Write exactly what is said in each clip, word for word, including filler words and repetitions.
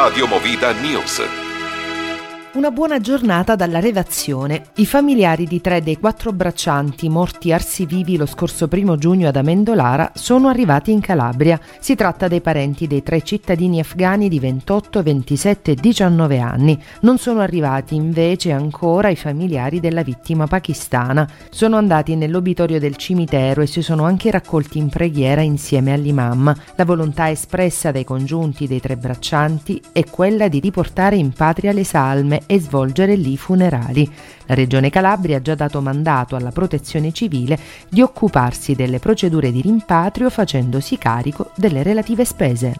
Radio Movida News. Una buona giornata dalla redazione. I familiari di tre dei quattro braccianti morti arsi vivi lo scorso primo giugno ad Amendolara sono arrivati in Calabria. Si tratta dei parenti dei tre cittadini afghani di ventotto, ventisette e diciannove anni. Non sono arrivati invece ancora i familiari della vittima pakistana. Sono andati nell'obitorio del cimitero e si sono anche raccolti in preghiera insieme all'imam. La volontà espressa dai congiunti dei tre braccianti è quella di riportare in patria le salme e svolgere lì i funerali. La Regione Calabria ha già dato mandato alla Protezione Civile di occuparsi delle procedure di rimpatrio facendosi carico delle relative spese.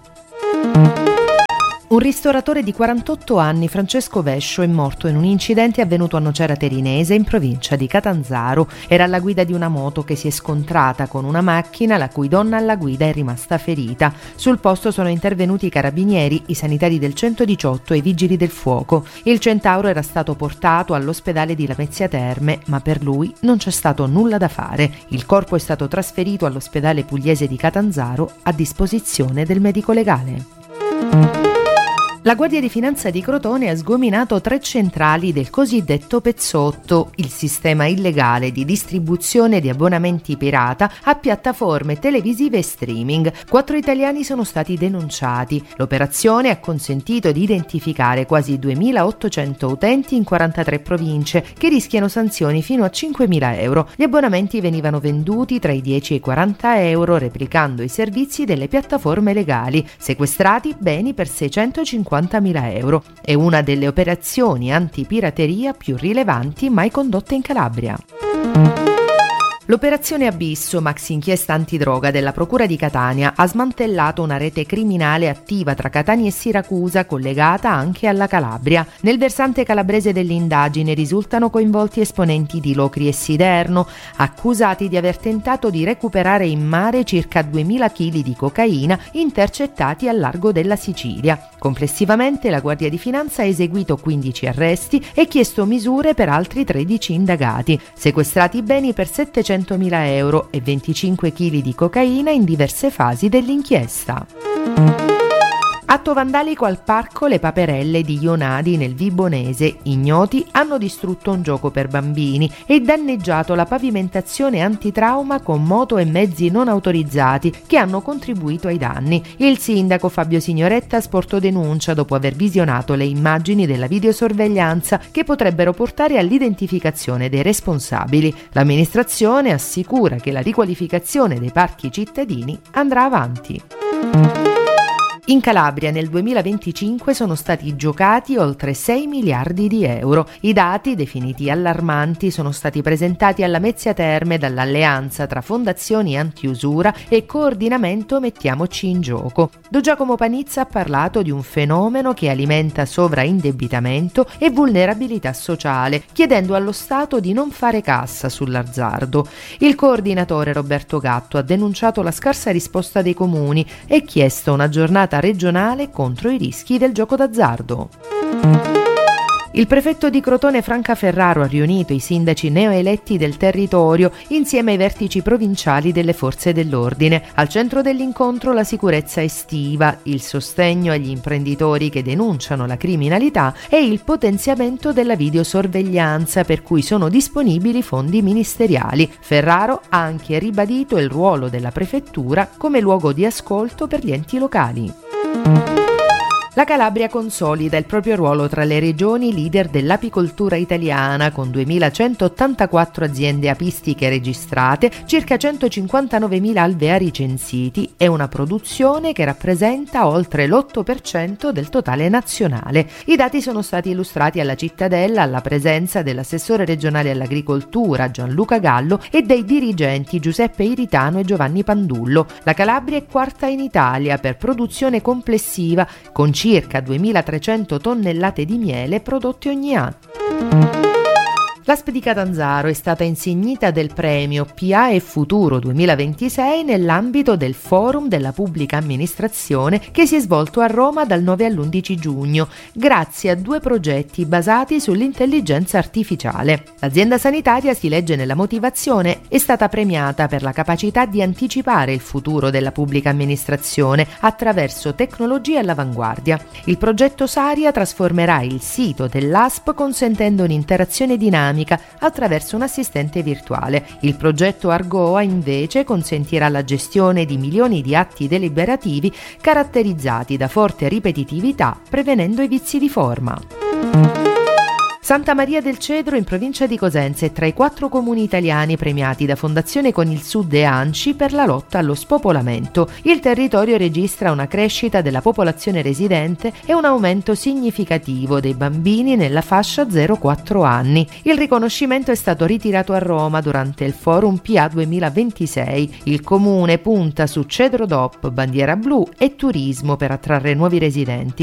Un ristoratore di quarantotto anni, Francesco Vescio, è morto in un incidente avvenuto a Nocera Terinese in provincia di Catanzaro. Era alla guida di una moto che si è scontrata con una macchina la cui donna alla guida è rimasta ferita. Sul posto sono intervenuti i carabinieri, i sanitari del centodiciotto e i vigili del fuoco. Il centauro era stato portato all'ospedale di Lamezia Terme, ma per lui non c'è stato nulla da fare. Il corpo è stato trasferito all'ospedale pugliese di Catanzaro a disposizione del medico legale. La Guardia di Finanza di Crotone ha sgominato tre centrali del cosiddetto pezzotto, il sistema illegale di distribuzione di abbonamenti pirata a piattaforme televisive e streaming. Quattro italiani sono stati denunciati. L'operazione ha consentito di identificare quasi duemilaottocento utenti in quarantatré province che rischiano sanzioni fino a cinquemila euro. Gli abbonamenti venivano venduti tra i dieci e i quaranta euro, replicando i servizi delle piattaforme legali. Sequestrati beni per seicentocinquantamila euro. È una delle operazioni antipirateria più rilevanti mai condotte in Calabria. L'operazione Abisso, maxi inchiesta antidroga della Procura di Catania, ha smantellato una rete criminale attiva tra Catania e Siracusa collegata anche alla Calabria. Nel versante calabrese dell'indagine risultano coinvolti esponenti di Locri e Siderno, accusati di aver tentato di recuperare in mare circa duemila chili di cocaina intercettati al largo della Sicilia. Complessivamente la Guardia di Finanza ha eseguito quindici arresti e chiesto misure per altri tredici indagati. Sequestrati beni per settecentomila euro e venticinque chili di cocaina in diverse fasi dell'inchiesta. Atto vandalico al parco Le Paperelle di Ionadi nel Vibonese. Ignoti hanno distrutto un gioco per bambini e danneggiato la pavimentazione antitrauma con moto e mezzi non autorizzati che hanno contribuito ai danni. Il sindaco Fabio Signoretta sportò denuncia dopo aver visionato le immagini della videosorveglianza che potrebbero portare all'identificazione dei responsabili. L'amministrazione assicura che la riqualificazione dei parchi cittadini andrà avanti. In Calabria nel duemilaventicinque sono stati giocati oltre sei miliardi di euro. I dati, definiti allarmanti, sono stati presentati alla Lamezia Terme dall'alleanza tra fondazioni antiusura e coordinamento Mettiamoci in Gioco. Don Giacomo Panizza ha parlato di un fenomeno che alimenta sovraindebitamento e vulnerabilità sociale, chiedendo allo Stato di non fare cassa sull'azzardo. Il coordinatore Roberto Gatto ha denunciato la scarsa risposta dei comuni e chiesto una giornata regionale contro i rischi del gioco d'azzardo. Il prefetto di Crotone Franca Ferraro ha riunito i sindaci neoeletti del territorio insieme ai vertici provinciali delle forze dell'ordine. Al centro dell'incontro la sicurezza estiva, il sostegno agli imprenditori che denunciano la criminalità e il potenziamento della videosorveglianza per cui sono disponibili fondi ministeriali. Ferraro ha anche ribadito il ruolo della prefettura come luogo di ascolto per gli enti locali. La Calabria consolida il proprio ruolo tra le regioni leader dell'apicoltura italiana, con duemilacentottantaquattro aziende apistiche registrate, circa centocinquantanovemila alveari censiti e una produzione che rappresenta oltre l'otto per cento del totale nazionale. I dati sono stati illustrati alla Cittadella alla presenza dell'assessore regionale all'agricoltura Gianluca Gallo e dei dirigenti Giuseppe Iritano e Giovanni Pandullo. La Calabria è quarta in Italia per produzione complessiva, con circa duemilatrecento tonnellate di miele prodotte ogni anno. L'A S P di Catanzaro è stata insignita del premio P A e Futuro duemilaventisei nell'ambito del Forum della Pubblica Amministrazione che si è svolto a Roma dal nove all'undici giugno, grazie a due progetti basati sull'intelligenza artificiale. L'azienda sanitaria, si legge nella motivazione, è stata premiata per la capacità di anticipare il futuro della pubblica amministrazione attraverso tecnologie all'avanguardia. Il progetto Saria trasformerà il sito dell'A S P consentendo un'interazione dinamica attraverso un assistente virtuale. Il progetto Argoa invece consentirà la gestione di milioni di atti deliberativi caratterizzati da forte ripetitività, prevenendo i vizi di forma. Santa Maria del Cedro in provincia di Cosenza è tra i quattro comuni italiani premiati da Fondazione Con il Sud e ANCI per la lotta allo spopolamento. Il territorio registra una crescita della popolazione residente e un aumento significativo dei bambini nella fascia zero quattro anni. Il riconoscimento è stato ritirato a Roma durante il Forum P A duemilaventisei. Il comune punta su Cedro D O P, bandiera blu e turismo per attrarre nuovi residenti.